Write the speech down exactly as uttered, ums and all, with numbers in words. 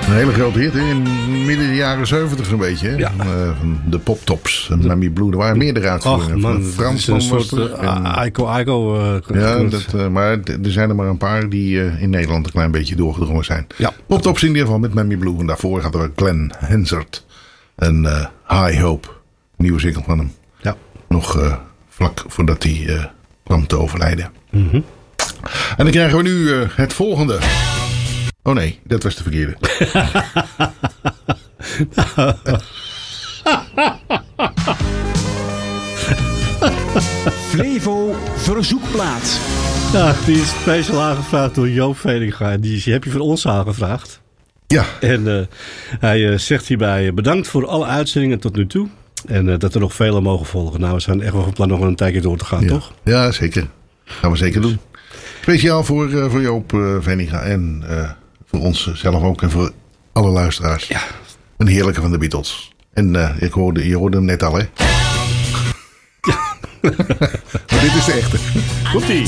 Een hele grote hit hè? In midden jaren zeventig zo'n beetje. Hè? Ja. Uh, de Pop Tops en Miami Blue. Er waren meerdere uitvoeringen. Ach man, Frans het is een was soort er. uh, En, Aiko Aiko. Uh, ja, dat, uh, maar d- er zijn er maar een paar die uh, in Nederland een klein beetje doorgedrongen zijn. Ja. Pop Tops in ieder geval met Miami Blue. En daarvoor hadden we Glenn Hansard. En uh, High Hope. Nieuwe single van hem. Ja. Nog uh, vlak voordat hij uh, kwam te overlijden. Mm-hmm. En dan krijgen we nu uh, het volgende. Oh nee, dat was de verkeerde. Flevo verzoekplaat. Ja, die is speciaal aangevraagd door Joop Veninga. Die heb je van ons aangevraagd. Ja. En uh, hij uh, zegt hierbij bedankt voor alle uitzendingen tot nu toe. En uh, dat er nog vele mogen volgen. Nou, we zijn echt wel van plan nog een tijdje door te gaan, Ja. toch? Ja, zeker. Gaan we zeker doen. Speciaal voor, uh, voor Joop uh, Veninga. En uh, voor ons zelf ook. En voor alle luisteraars. Ja. Een heerlijke van de Beatles. En uh, ik hoorde, je hoorde hem net al, hè? Ja. Maar dit is de echte. Komt-ie.